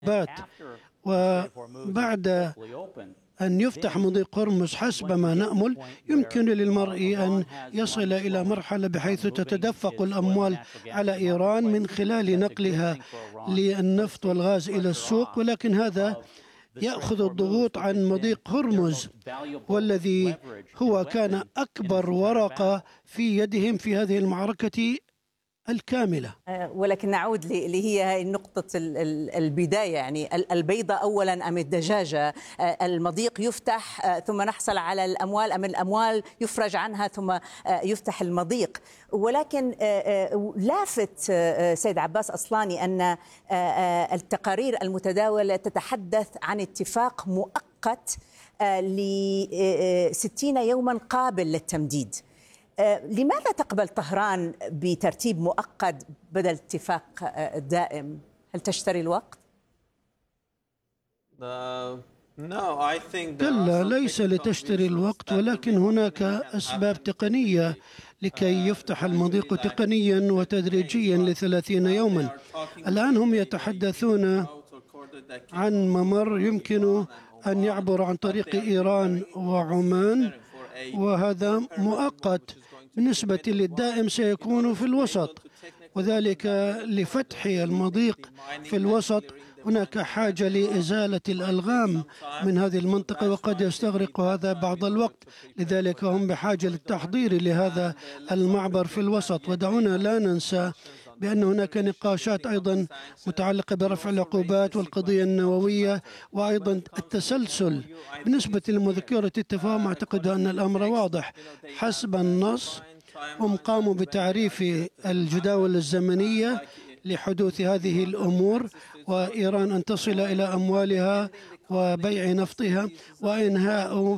بات. وبعد أن يفتح مضيق هرمز حسب ما نأمل، يمكن للمرء أن يصل إلى مرحلة بحيث تتدفق الأموال على إيران من خلال نقلها للنفط والغاز إلى السوق، ولكن هذا يأخذ الضغوط عن مضيق هرمز، والذي هو كان أكبر ورقة في يدهم في هذه المعركة الكاملة. ولكن نعود هي نقطة البداية، يعني البيضة أولا أم الدجاجة؟ المضيق يفتح ثم نحصل على الأموال، أم الأموال يفرج عنها ثم يفتح المضيق؟ ولكن لافت سيد عباس أصلاني أن التقارير المتداولة تتحدث عن اتفاق مؤقت ل60 يوما قابل للتمديد. لماذا تقبل طهران بترتيب مؤقت بدل اتفاق دائم؟ هل تشتري الوقت؟ كلا، ليس لتشتري الوقت، ولكن هناك أسباب تقنية لكي يفتح المضيق تقنيا وتدريجيا ل30 يوما. الآن هم يتحدثون عن ممر يمكن أن يعبر عن طريق إيران وعمان، وهذا مؤقت. بالنسبة للدائم سيكون في الوسط، وذلك لفتح المضيق في الوسط. هناك حاجة لإزالة الألغام من هذه المنطقة، وقد يستغرق هذا بعض الوقت، لذلك هم بحاجة للتحضير لهذا المعبر في الوسط. ودعونا لا ننسى بأن هناك نقاشات أيضا متعلقة برفع العقوبات والقضية النووية وأيضا التسلسل. بالنسبة لمذكرة التفاهم، أعتقد أن الأمر واضح. حسب النص هم قاموا بتعريف الجداول الزمنية لحدوث هذه الأمور، وإيران أن تصل إلى أموالها وبيع نفطها وإنهاء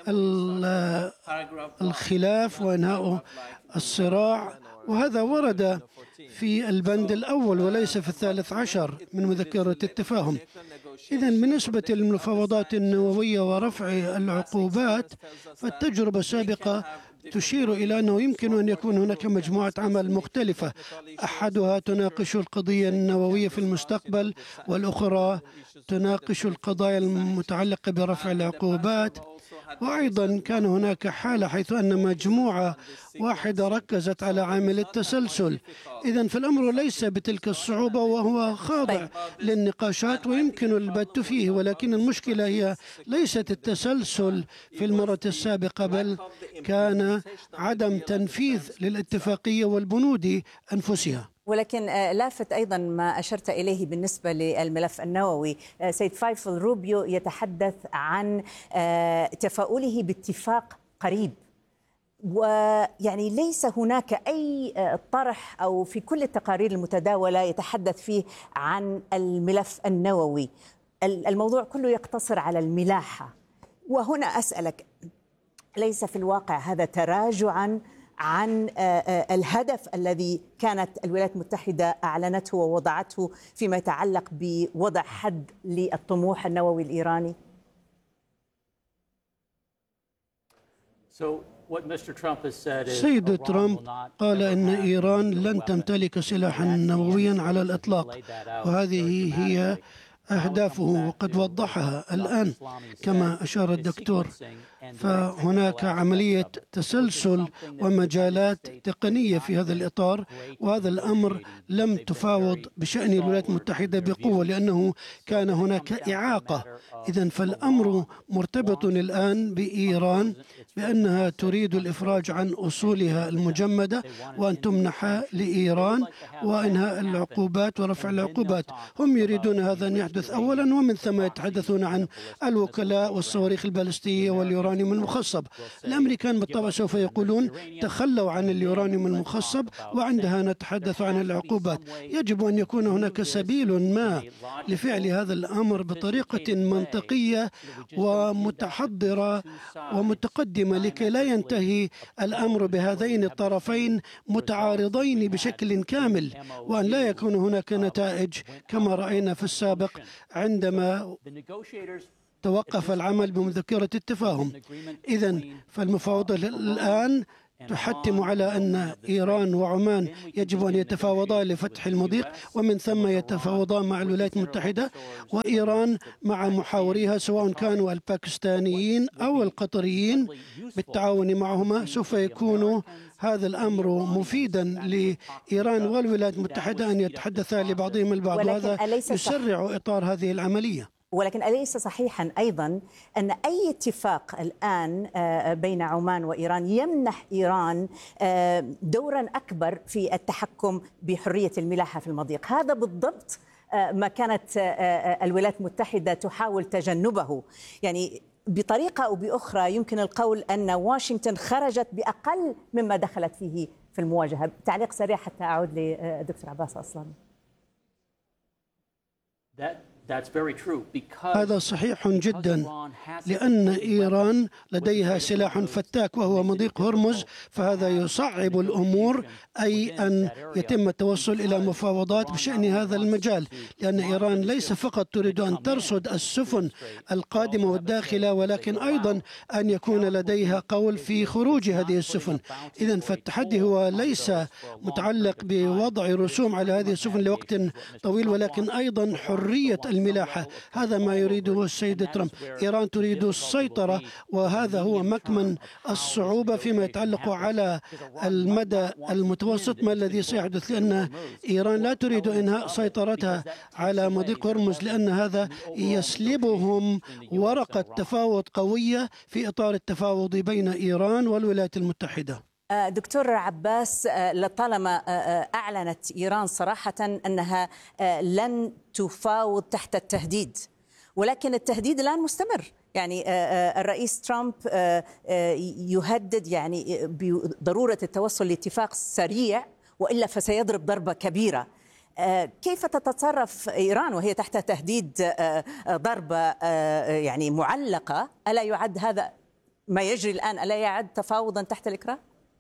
الخلاف وإنهاء الصراع، وهذا ورد في البند الأول وليس في 13 من مذكرة التفاهم. إذن بالنسبة للمفاوضات النووية ورفع العقوبات، فالتجربة السابقة تشير إلى أنه يمكن أن يكون هناك مجموعة عمل مختلفة، أحدها تناقش القضية النووية في المستقبل، والأخرى تناقش القضايا المتعلقة برفع العقوبات. وأيضا كان هناك حالة حيث أن مجموعة واحدة ركزت على عامل التسلسل. إذن فالأمر ليس بتلك الصعوبة، وهو خاضع للنقاشات ويمكن البت فيه، ولكن المشكلة هي ليست التسلسل في المرة السابقة، بل كان عدم تنفيذ للاتفاقية والبنود أنفسها. ولكن لافت أيضا ما أشرت إليه بالنسبة للملف النووي. سيد فايفل روبيو يتحدث عن تفاؤله باتفاق قريب، ويعني ليس هناك أي طرح أو في كل التقارير المتداولة يتحدث فيه عن الملف النووي. الموضوع كله يقتصر على الملاحة. وهنا أسألك، ليس في الواقع هذا تراجعا عن الهدف الذي كانت الولايات المتحدة أعلنته ووضعته فيما يتعلق بوضع حد للطموح النووي الإيراني؟ سيد ترامب قال إن إيران لن تمتلك سلاحا نوويا على الإطلاق، وهذه هي أهدافه وقد وضحها الآن كما أشار الدكتور. فهناك عملية تسلسل ومجالات تقنية في هذا الإطار، وهذا الأمر لم تفاوض بشأن الولايات المتحدة بقوة لأنه كان هناك إعاقة. إذن فالأمر مرتبط الآن بإيران بأنها تريد الإفراج عن أصولها المجمدة وأن تمنح لإيران، وإنهاء العقوبات ورفع العقوبات. هم يريدون هذا أن يحدث أولا، ومن ثم يتحدثون عن الوكلاء والصواريخ البالستية واليورانيوم المخصب. الأمريكان بالطبع سوف يقولون تخلوا عن اليورانيوم المخصب وعندها نتحدث عن العقوبات. يجب أن يكون هناك سبيل ما لفعل هذا الأمر بطريقة منطقية ومتحضرة ومتقدمة لكي لا ينتهي الأمر بهذين الطرفين متعارضين بشكل كامل، وأن لا يكون هناك نتائج كما رأينا في السابق عندما توقف العمل بمذكرة التفاهم. إذن فالمفاوضة الآن تحتم على أن إيران وعمان يجب أن يتفاوضا لفتح المضيق، ومن ثم يتفاوضان مع الولايات المتحدة، وإيران مع محاوريها سواء كانوا الباكستانيين أو القطريين بالتعاون معهما. سوف يكون هذا الأمر مفيدا لإيران والولايات المتحدة أن يتحدثا لبعضهم البعض، وهذا يسرع إطار هذه العملية. ولكن أليس صحيحا أيضا أن أي اتفاق الآن بين عمان وإيران يمنح إيران دورا أكبر في التحكم بحرية الملاحة في المضيق؟ هذا بالضبط ما كانت الولايات المتحدة تحاول تجنبه. يعني بطريقة أو بأخرى يمكن القول أن واشنطن خرجت بأقل مما دخلت فيه في المواجهة. تعليق سريع حتى أعود لدكتور عباس أصلا. هذا صحيح جدا، لأن إيران لديها سلاح فتاك وهو مضيق هرمز، فهذا يصعب الأمور، أي أن يتم التوصل إلى مفاوضات بشأن هذا المجال، لأن إيران ليس فقط تريد أن ترصد السفن القادمة والداخلة، ولكن أيضا أن يكون لديها قول في خروج هذه السفن. إذن فالتحدي هو ليس متعلق بوضع رسوم على هذه السفن لوقت طويل، ولكن أيضا حرية الملاحة. هذا ما يريده السيد ترامب. إيران تريد السيطرة، وهذا هو مكمن الصعوبة فيما يتعلق على المدى المتوسط ما الذي سيحدث، لأن إيران لا تريد إنهاء سيطرتها على مضيق هرمز، لأن هذا يسلبهم ورقة تفاوض قوية في إطار التفاوض بين إيران والولايات المتحدة. دكتور عباس، لطالما أعلنت إيران صراحة أنها لن تفاوض تحت التهديد، ولكن التهديد الآن مستمر. يعني الرئيس ترامب يهدد يعني بضرورة التوصل لاتفاق سريع وإلا فسيضرب ضربة كبيرة. كيف تتصرف إيران وهي تحت تهديد ضربة يعني معلقة؟ ألا يعد هذا ما يجري الآن ألا يعد تفاوضا تحت الإكراه؟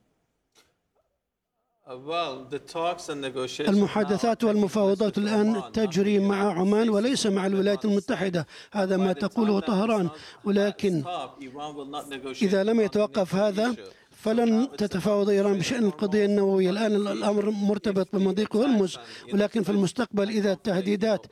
المحادثات والمفاوضات الآن تجري مع عمان وليس مع الولايات المتحدة، هذا ما تقوله طهران، ولكن إذا لم يتوقف هذا فلن تتفاوض إيران بشأن القضية النووية. الآن الأمر مرتبط بمضيق هرمز، ولكن في المستقبل إذا التهديدات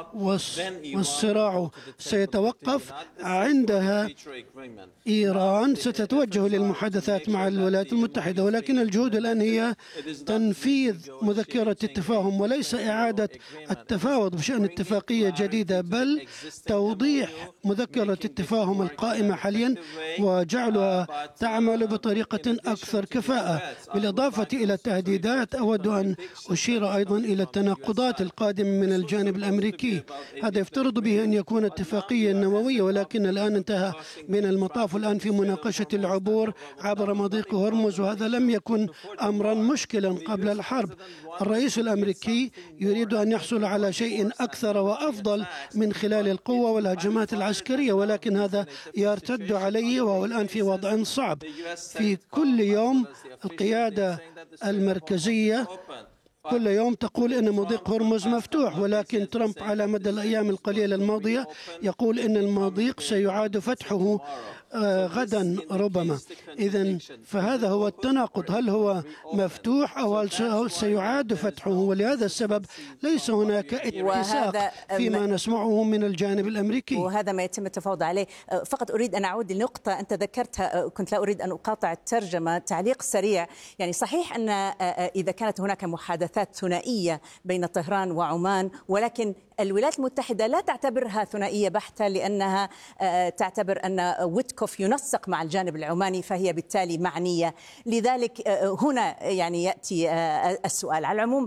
والصراع سيتوقف، عندها إيران ستتوجه للمحادثات مع الولايات المتحدة. ولكن الجهود الآن هي تنفيذ مذكرة التفاهم وليس إعادة التفاوض بشأن اتفاقية جديدة، بل توضيح مذكرة التفاهم القائمة حاليا وجعلها تعمل بطريقة أكثر كفاءة. بالإضافة إلى التهديدات، أود أن أشير أيضا إلى التناقضات القادمة من الجانب الأمريكي. هذا يفترض به أن يكون اتفاقية نووية، ولكن الآن انتهى من المطاف الآن في مناقشة العبور عبر مضيق هرمز، وهذا لم يكن أمرا مشكلا قبل الحرب. الرئيس الأمريكي يريد أن يحصل على شيء أكثر وأفضل من خلال القوة والهجمات العسكرية، ولكن هذا يرتد عليه وهو الآن في وضع صعب. في كل يوم القيادة المركزية كل يوم تقول إن مضيق هرمز مفتوح، ولكن ترامب على مدى الأيام القليلة الماضية يقول إن المضيق سيعاد فتحه غدا ربما. إذن فهذا هو التناقض، هل هو مفتوح أو هل سيعاد فتحه؟ ولهذا السبب ليس هناك اتساق فيما نسمعه من الجانب الأمريكي، وهذا ما يتم التفاوض عليه. فقط أريد أن أعود لنقطة أنت ذكرتها، كنت لا أريد أن أقاطع الترجمة. تعليق سريع، يعني صحيح أن إذا كانت هناك محادثات ثنائية بين طهران وعمان، ولكن الولايات المتحدة لا تعتبرها ثنائية بحتة، لأنها تعتبر أن ويتكوف ينسق مع الجانب العماني، فهي بالتالي معنية. لذلك هنا يعني يأتي السؤال. على العموم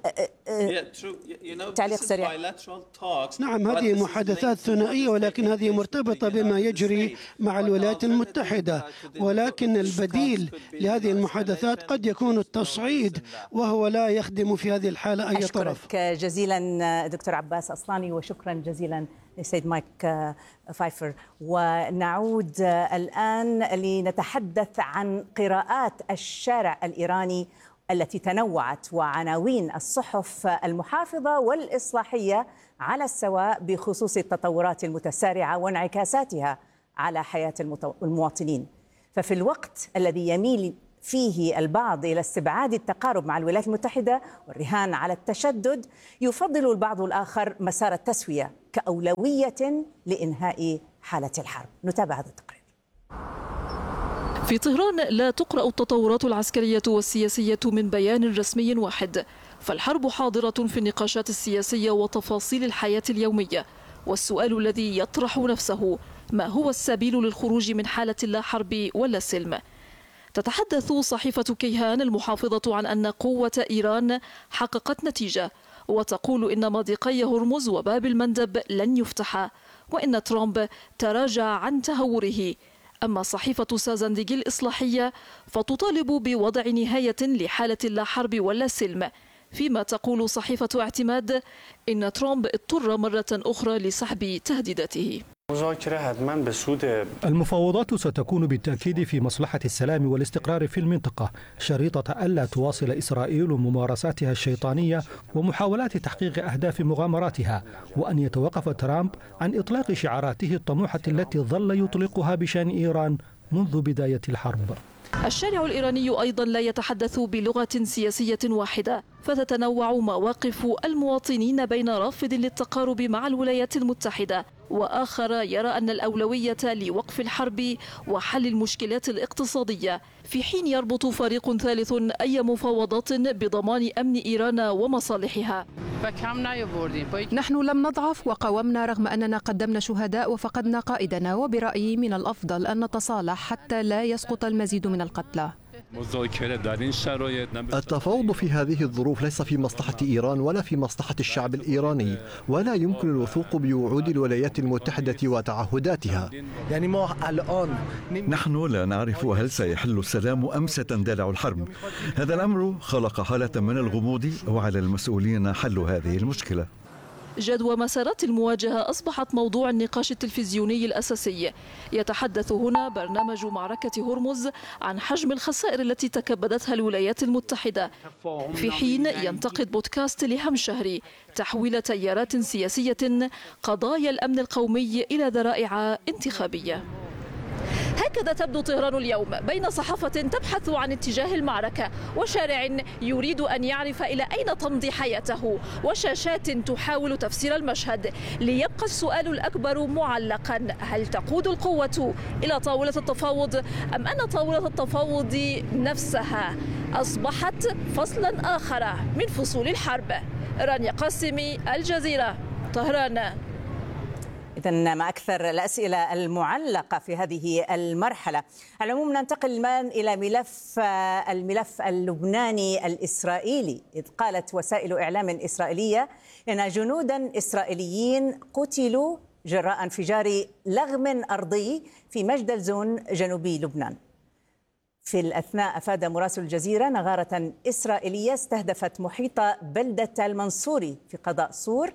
تعليق سريع. نعم، هذه محادثات ثنائية، ولكن هذه مرتبطة بما يجري مع الولايات المتحدة، ولكن البديل لهذه المحادثات قد يكون التصعيد، وهو لا يخدم في هذه الحالة أي طرف. أشكرك جزيلا دكتور عباس أصلاني، وشكرا جزيلا للسيد مايك فايفر. ونعود الآن لنتحدث عن قراءات الشارع الإيراني التي تنوعت، وعناوين الصحف المحافظة والإصلاحية على السواء بخصوص التطورات المتسارعة وانعكاساتها على حياة المواطنين. ففي الوقت الذي يميل فيه البعض إلى استبعاد التقارب مع الولايات المتحدة والرهان على التشدد، يفضل البعض الآخر مسار التسوية كأولوية لإنهاء حالة الحرب. نتابع هذا التقرير. في طهران لا تقرأ التطورات العسكرية والسياسية من بيان رسمي واحد، فالحرب حاضرة في النقاشات السياسية وتفاصيل الحياة اليومية، والسؤال الذي يطرح نفسه: ما هو السبيل للخروج من حالة لا حرب ولا سلم؟ تتحدث صحيفة كيهان المحافظة عن أن قوة إيران حققت نتيجة، وتقول إن مضيقي هرمز وباب المندب لن يفتحا، وإن ترامب تراجع عن تهوره. أما صحيفة سازنديج الإصلاحية فتطالب بوضع نهاية لحالة لا حرب ولا سلم، فيما تقول صحيفة اعتماد إن ترامب اضطر مرة أخرى لسحب تهديداته. المفاوضات ستكون بالتأكيد في مصلحة السلام والاستقرار في المنطقة، شريطة ألا تواصل إسرائيل ممارساتها الشيطانية ومحاولات تحقيق أهداف مغامراتها، وأن يتوقف ترامب عن إطلاق شعاراته الطموحة التي ظل يطلقها بشأن إيران منذ بداية الحرب. الشارع الإيراني أيضا لا يتحدث بلغة سياسية واحدة، فتتنوع مواقف المواطنين بين رافض للتقارب مع الولايات المتحدة وآخر يرى أن الأولوية لوقف الحرب وحل المشكلات الاقتصادية، في حين يربط فريق ثالث أي مفاوضات بضمان أمن إيران ومصالحها. نحن لم نضعف وقاومنا رغم أننا قدمنا شهداء وفقدنا قائدنا، وبرأيي من الأفضل أن نتصالح حتى لا يسقط المزيد من القتلى. التفاوض في هذه الظروف ليس في مصلحة إيران ولا في مصلحة الشعب الإيراني، ولا يمكن الوثوق بوعود الولايات المتحدة وتعهداتها. نحن لا نعرف هل سيحل السلام أم ستندلع الحرب. هذا الأمر خلق حالة من الغموض، وعلى المسؤولين حل هذه المشكلة. جدوى مسارات المواجهة أصبحت موضوع النقاش التلفزيوني الأساسي. يتحدث هنا برنامج معركة هرمز عن حجم الخسائر التي تكبدتها الولايات المتحدة، في حين ينتقد بودكاست لهم شهري تحويل تيارات سياسية قضايا الأمن القومي إلى ذرائع انتخابية. هكذا تبدو طهران اليوم، بين صحافة تبحث عن اتجاه المعركة وشارع يريد أن يعرف إلى أين تمضي حياته، وشاشات تحاول تفسير المشهد، ليبقى السؤال الأكبر معلقا: هل تقود القوة إلى طاولة التفاوض، أم أن طاولة التفاوض نفسها أصبحت فصلا آخر من فصول الحرب؟ رانيا قاسمي، الجزيرة، طهران. إذن ما أكثر الأسئلة المعلقة في هذه المرحلة. على العموم ننتقل الآن إلى الملف اللبناني الإسرائيلي، إذ قالت وسائل إعلام إسرائيلية أن جنودا إسرائيليين قتلوا جراء انفجار لغم أرضي في مجدل زون جنوبي لبنان. في الأثناء أفاد مراسل الجزيرة نغارة إسرائيلية استهدفت محيط بلدة المنصوري في قضاء صور.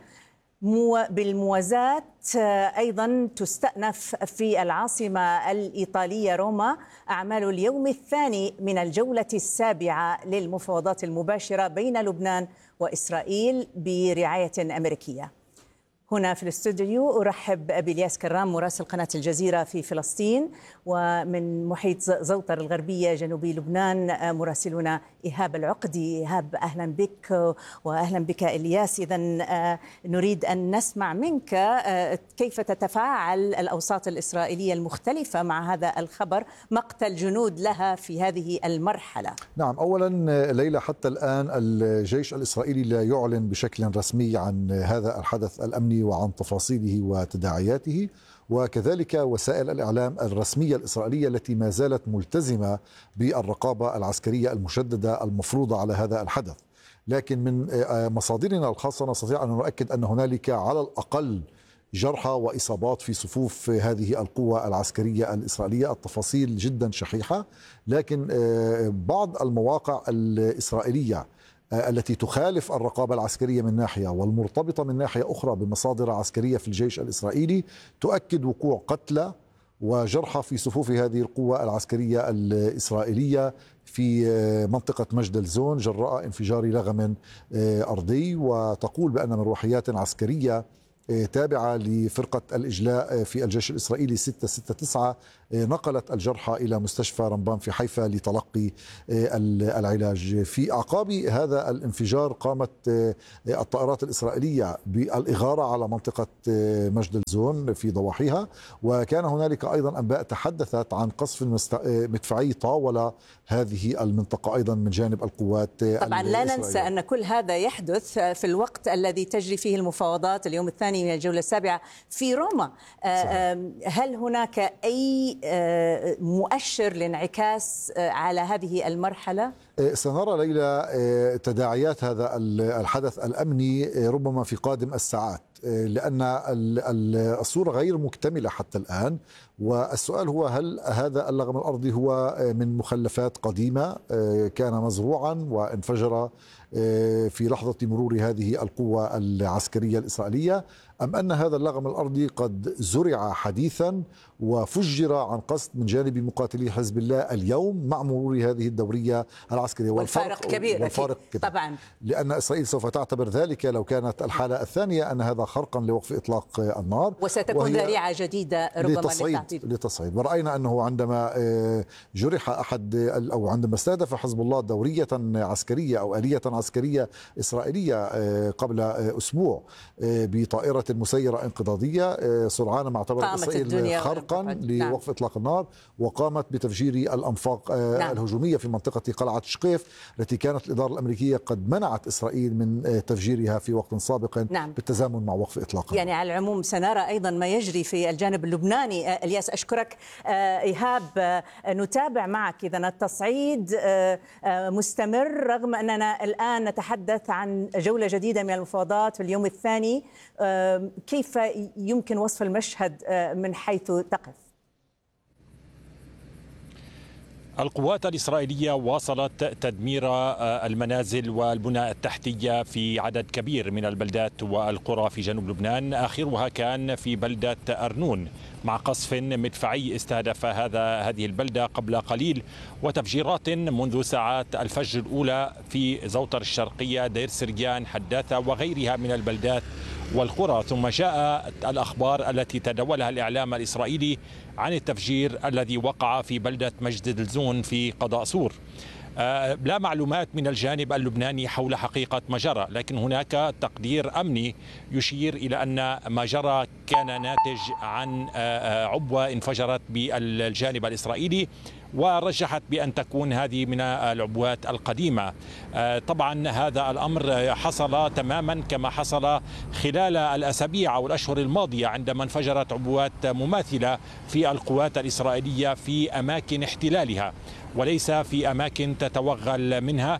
بالموازاة أيضا تستأنف في العاصمة الإيطالية روما أعمال اليوم الثاني من الجولة السابعة للمفاوضات المباشرة بين لبنان وإسرائيل برعاية أمريكية. هنا في الاستوديو أرحب بإلياس كرام مراسل قناة الجزيرة في فلسطين، ومن محيط زوطر الغربية جنوبي لبنان مراسلنا إيهاب العقدي. إيهاب، أهلا بك. وأهلا بك إلياس. إذن نريد أن نسمع منك كيف تتفاعل الأوساط الإسرائيلية المختلفة مع هذا الخبر، مقتل جنود لها في هذه المرحلة. نعم، أولا ليلى، حتى الآن الجيش الإسرائيلي لا يعلن بشكل رسمي عن هذا الحدث الأمني وعن تفاصيله وتداعياته، وكذلك وسائل الإعلام الرسمية الإسرائيلية التي ما زالت ملتزمة بالرقابة العسكرية المشددة المفروضة على هذا الحدث. لكن من مصادرنا الخاصة نستطيع أن نؤكد أن هنالك على الأقل جرحى وإصابات في صفوف هذه القوة العسكرية الإسرائيلية. التفاصيل جدا شحيحة، لكن بعض المواقع الإسرائيلية التي تخالف الرقابة العسكرية من ناحية والمرتبطة من ناحية أخرى بمصادر عسكرية في الجيش الإسرائيلي تؤكد وقوع قتلى وجرحى في صفوف هذه القوة العسكرية الإسرائيلية في منطقة مجدل زون جراء انفجار لغم أرضي. وتقول بأن مروحيات عسكرية تابعة لفرقة الإجلاء في الجيش الإسرائيلي 669 نقلت الجرحى إلى مستشفى رمبان في حيفا لتلقي العلاج. في أعقاب هذا الانفجار قامت الطائرات الإسرائيلية بالإغارة على منطقة مجد الزون في ضواحيها، وكان هنالك أيضا أنباء تحدثت عن قصف مدفعي طاول هذه المنطقة أيضا من جانب القوات طبعا لا ننسى أن كل هذا يحدث في الوقت الذي تجري فيه المفاوضات اليوم الثاني من الجولة السابعة في روما. هل هناك أي مؤشر لانعكاس على هذه المرحلة؟ سنرى ليلى تداعيات هذا الحدث الأمني ربما في قادم الساعات، لأن الصورة غير مكتملة حتى الآن، والسؤال هو هل هذا اللغم الأرضي هو من مخلفات قديمة كان مزروعا وانفجر في لحظة مرور هذه القوة العسكرية الإسرائيلية، أم أن هذا اللغم الأرضي قد زرع حديثا وفجر عن قصد من جانب مقاتلي حزب الله اليوم مع مرور هذه الدورية العسكرية. والفارق كبير طبعا، لأن إسرائيل سوف تعتبر ذلك لو كانت الحالة الثانية أن هذا خرقا لوقف إطلاق النار، وستكون ذريعة جديدة ربما لتصعيد. ورأينا أنه عندما جرح أحد أو عندما استهدف حزب الله دورية عسكرية أو آلية عسكرية إسرائيلية قبل أسبوع بطائرة مسيرة انقضاضية، سرعان ما اعتبرت إسرائيل خرقا لوقف إطلاق النار، وقامت بتفجير الأنفاق الهجومية في منطقة قلعة شقيف التي كانت الإدارة الأمريكية قد منعت إسرائيل من تفجيرها في وقت سابق بالتزامن مع وقف إطلاق النار. يعني على العموم سنرى أيضا ما يجري في الجانب اللبناني. الياس أشكرك. إيهاب، نتابع معك إذا التصعيد مستمر رغم أننا الآن نتحدث عن جولة جديدة من المفاوضات في اليوم الثاني. كيف يمكن وصف المشهد من حيث تقف؟ القوات الإسرائيلية واصلت تدمير المنازل والبنى التحتية في عدد كبير من البلدات والقرى في جنوب لبنان، آخرها كان في بلدة أرنون مع قصف مدفعي استهدف هذه البلدة قبل قليل، وتفجيرات منذ ساعات الفجر الأولى في زوطر الشرقية، دير سريان، حداثة وغيرها من البلدات والقرى. ثم جاءت الأخبار التي تداولها الإعلام الإسرائيلي عن التفجير الذي وقع في بلدة مجد الزون في قضاء سور. لا معلومات من الجانب اللبناني حول حقيقة ما جرى، لكن هناك تقدير أمني يشير إلى أن ما جرى كان ناتج عن عبوة انفجرت بالجانب الإسرائيلي، ورجحت بأن تكون هذه من العبوات القديمة. طبعا هذا الأمر حصل تماما كما حصل خلال الأسابيع أو الأشهر الماضية عندما انفجرت عبوات مماثلة في القوات الإسرائيلية في أماكن احتلالها وليس في أماكن تتوغل منها،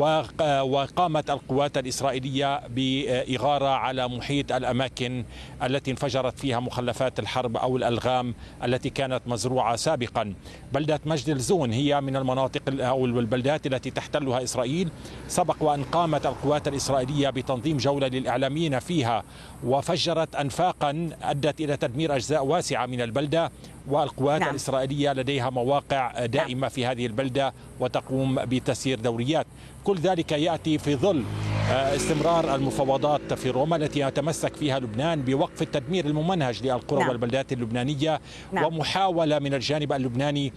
وقامت القوات الإسرائيلية بإغارة على محيط الأماكن التي انفجرت فيها مخلفات الحرب أو الألغام التي كانت مزروعة سابقا. بلدة مجد الزون هي من المناطق أو البلدات التي تحتلها إسرائيل. سبق وأن قامت القوات الإسرائيلية بتنظيم جولة للإعلاميين فيها وفجرت أنفاقا أدت إلى تدمير أجزاء واسعة من البلدة، والقوات الإسرائيلية لديها مواقع دائمة في هذه البلدة وتقوم بتسيير دوريات. كل ذلك يأتي في ظل استمرار المفاوضات في روما التي يتمسك فيها لبنان بوقف التدمير الممنهج للقرى والبلدات اللبنانية، ومحاولة من الجانب اللبناني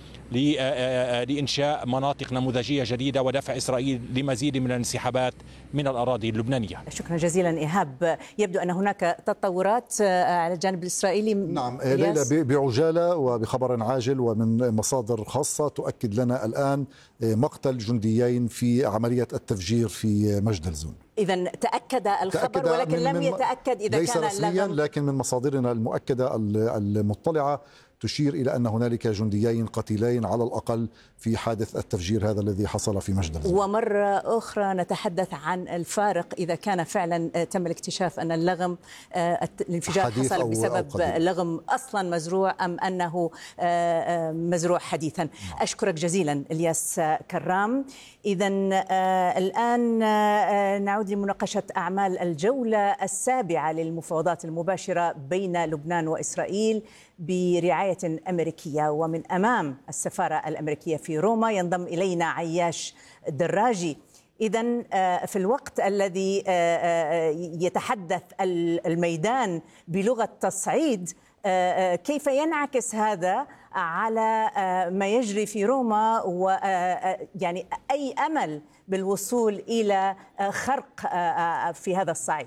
لإنشاء مناطق نموذجية جديدة ودفع إسرائيل لمزيد من الانسحابات من الأراضي اللبنانية. شكرا جزيلا إيهاب. يبدو أن هناك تطورات على الجانب الإسرائيلي. نعم ليلى، بعجالة وبخبر عاجل ومن مصادر خاصة تؤكد لنا الآن مقتل جنديين في عملية التفجير في مجد الزون. إذا تأكد الخبر ولكن لم يتأكد إذا ليس كان رسميا، لكن من مصادرنا المؤكدة المطلعة تشير إلى أن هنالك جنديين قتيلين على الأقل في حادث التفجير هذا الذي حصل في مجد الزون. ومرة أخرى نتحدث عن الفارق إذا كان فعلا تم الاكتشاف أن اللغم الانفجار حصل بسبب لغم أصلا مزروع أم أنه مزروع حديثا. أشكرك جزيلا إلياس كرام. إذا الآن نعود لمناقشة أعمال الجولة السابعة للمفاوضات المباشرة بين لبنان وإسرائيل برعاية أمريكية، ومن أمام السفارة الأمريكية في روما ينضم إلينا عياش دراجي. إذن في الوقت الذي يتحدث الميدان بلغة تصعيد، كيف ينعكس هذا على ما يجري في روما، ويعني أي أمل بالوصول إلى خرق في هذا الصعيد؟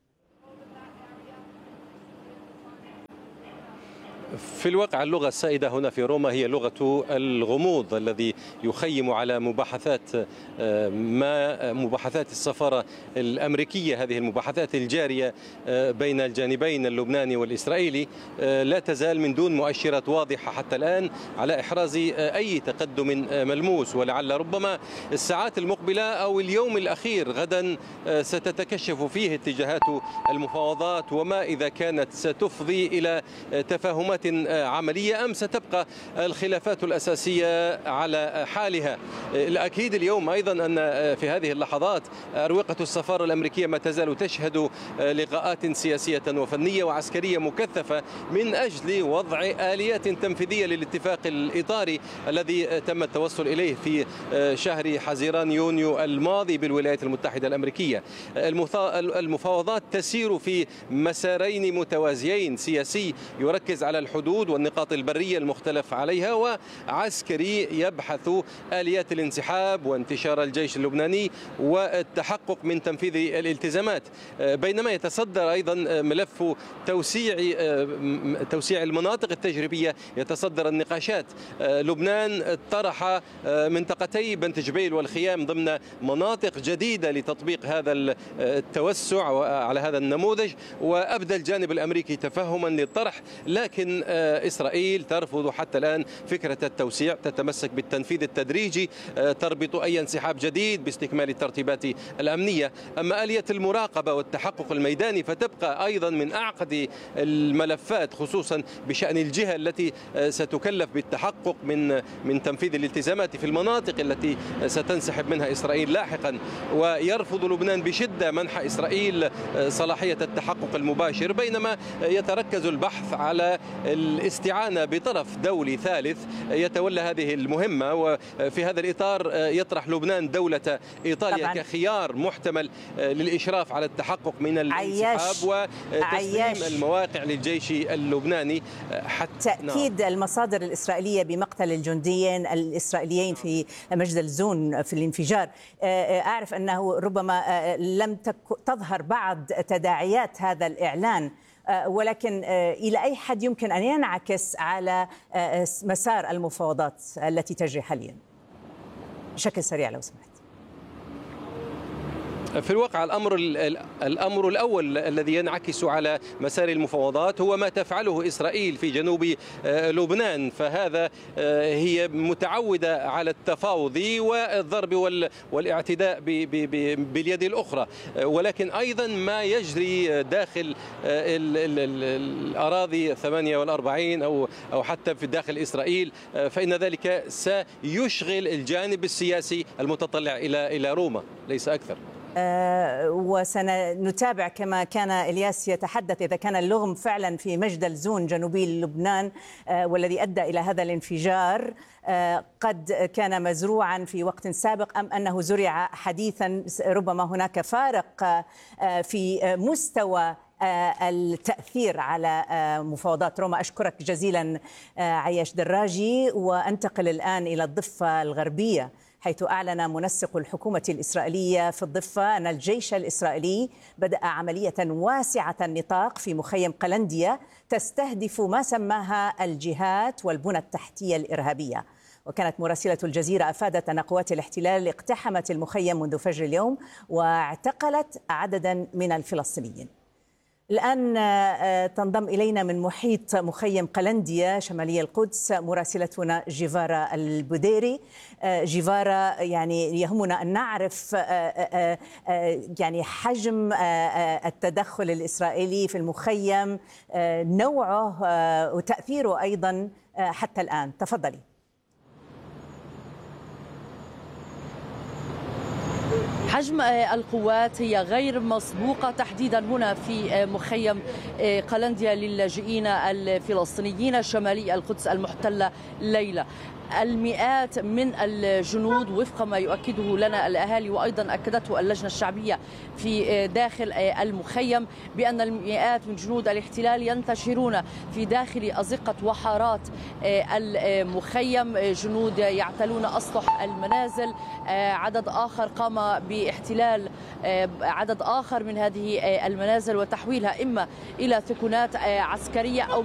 في الواقع اللغة السائدة هنا في روما هي لغة الغموض الذي يخيم على مباحثات السفارة الأمريكية. هذه المباحثات الجارية بين الجانبين اللبناني والإسرائيلي لا تزال من دون مؤشرات واضحة حتى الآن على إحراز أي تقدم ملموس، ولعل ربما الساعات المقبلة أو اليوم الأخير غدا ستتكشف فيه اتجاهات المفاوضات، وما إذا كانت ستفضي إلى تفاهمات عملية أم ستبقى الخلافات الأساسية على حالها. الأكيد اليوم أيضا أن في هذه اللحظات أروقة السفارة الأمريكية ما تزال تشهد لقاءات سياسية وفنية وعسكرية مكثفة من أجل وضع آليات تنفيذية للاتفاق الإطاري الذي تم التوصل إليه في شهر حزيران يونيو الماضي بالولايات المتحدة الأمريكية. المفاوضات تسير في مسارين متوازيين، سياسي يركز على الحدود والنقاط البرية المختلف عليها، وعسكري يبحث آليات الانسحاب وانتشار الجيش اللبناني والتحقق من تنفيذ الالتزامات، بينما يتصدر أيضا ملف توسيع المناطق التجريبية، يتصدر النقاشات. لبنان طرح منطقتي بنت جبيل والخيام ضمن مناطق جديدة لتطبيق هذا التوسع على هذا النموذج، وأبدى الجانب الأمريكي تفهما للطرح، لكن إسرائيل ترفض حتى الآن فكرة التوسيع، تتمسك بالتنفيذ التدريجي، تربط أي انسحاب جديد باستكمال الترتيبات الأمنية. أما آلية المراقبة والتحقق الميداني فتبقى أيضا من أعقد الملفات، خصوصا بشأن الجهة التي ستكلف بالتحقق من تنفيذ الالتزامات في المناطق التي ستنسحب منها إسرائيل لاحقا. ويرفض لبنان بشدة منح إسرائيل صلاحية التحقق المباشر، بينما يتركز البحث على الاستعانة بطرف دولي ثالث يتولى هذه المهمة. وفي هذا الإطار يطرح لبنان دولة إيطاليا كخيار محتمل للإشراف على التحقق من الانسحاب وتسليم المواقع للجيش اللبناني. تأكيد المصادر الإسرائيلية بمقتل الجنديين الإسرائيليين في مجد الزون في الانفجار، أعرف أنه ربما لم تظهر بعض تداعيات هذا الإعلان، ولكن إلى أي حد يمكن أن ينعكس على مسار المفاوضات التي تجري حاليا؟ بشكل سريع لو سمحت. في الواقع الأمر الأول الذي ينعكس على مسار المفاوضات هو ما تفعله إسرائيل في جنوب لبنان، فهذا هي متعودة على التفاوض والضرب والاعتداء باليد الأخرى، ولكن أيضا ما يجري داخل الأراضي 48 أو حتى في داخل إسرائيل، فإن ذلك سيشغل الجانب السياسي المتطلع إلى روما ليس أكثر. وسنتابع كما كان إلياس يتحدث إذا كان اللغم فعلا في مجد الزون جنوبي لبنان والذي أدى إلى هذا الانفجار قد كان مزروعا في وقت سابق أم أنه زرع حديثا. ربما هناك فارق في مستوى التأثير على مفاوضات روما. أشكرك جزيلا عياش دراجي، وأنتقل الآن إلى الضفة الغربية، حيث أعلن منسق الحكومة الإسرائيلية في الضفة أن الجيش الإسرائيلي بدأ عملية واسعة النطاق في مخيم قلنديا تستهدف ما سماها الجهات والبنى التحتية الإرهابية. وكانت مراسلة الجزيرة أفادت أن قوات الاحتلال اقتحمت المخيم منذ فجر اليوم واعتقلت عددا من الفلسطينيين. الآن تنضم إلينا من محيط مخيم قلنديا شمالي القدس مراسلتنا جيفارا البديري. جيفارا، يعني يهمنا أن نعرف يعني حجم التدخل الإسرائيلي في المخيم، نوعه وتأثيره أيضا حتى الآن. تفضلي. حجم القوات هي غير مسبوقة تحديدا هنا في مخيم قلنديا للاجئين الفلسطينيين شمالي القدس المحتلة ليلة. المئات من الجنود وفق ما يؤكده لنا الأهالي، وأيضا أكدته اللجنة الشعبية في داخل المخيم بأن المئات من جنود الاحتلال ينتشرون في داخل أزقة وحارات المخيم، جنود يعتلون أسطح المنازل. عدد آخر قام باحتلال عدد آخر من هذه المنازل وتحويلها إما إلى سكنات عسكرية أو